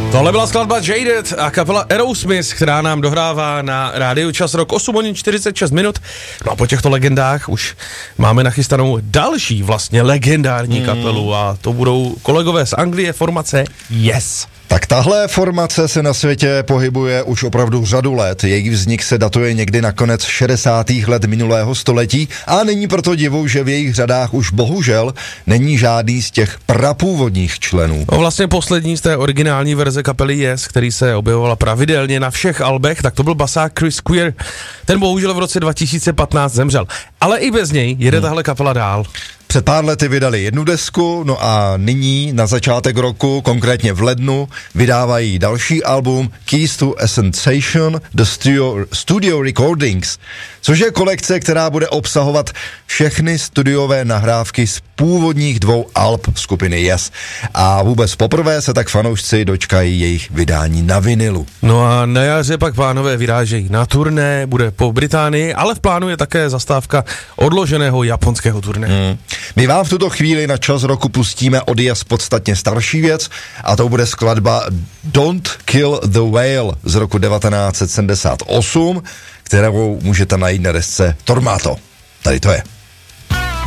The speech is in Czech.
Tohle byla skladba Jaded a kapela Aerosmith, která nám dohrává na rádiu Čas Rock 8 hodin 46 minut. No a po těchto legendách už máme nachystanou další vlastně legendární kapelu a to budou kolegové z Anglie, formace Yes. Tak tahle formace se na světě pohybuje už opravdu řadu let. Jejich vznik se datuje někdy na konec 60. let minulého století a není proto divu, že v jejich řadách už bohužel není žádný z těch prapůvodních členů. No vlastně poslední z té originální verze kapely Yes, který se objevovala pravidelně na všech albech, tak to byl basák Chris Queer. Ten bohužel v roce 2015 zemřel. Ale i bez něj jede tahle kapela dál. Před pár lety vydali jednu desku, no a nyní na začátek roku, konkrétně v lednu, vydávají další album Keys to a Sensation, The Studio Recordings, což je kolekce, která bude obsahovat všechny studiové nahrávky z původních 2 alb skupiny Yes. A vůbec poprvé se tak fanoušci dočkají jejich vydání na vinilu. No a na jaře pak pánové vyrážejí na turné, bude po Británii, ale v plánu je také zastávka odloženého japonského turné. My vám v tuto chvíli na Čas roku pustíme od Yes podstatně starší věc a to bude skladba Don't Kill the Whale z roku 1978, kterou můžete najít na desce Tormato. Tady to je.